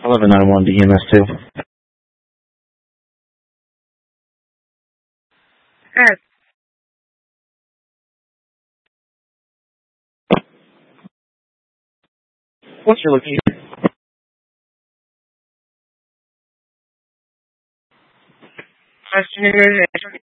1191 to EMS2. Yes. What's your location? Question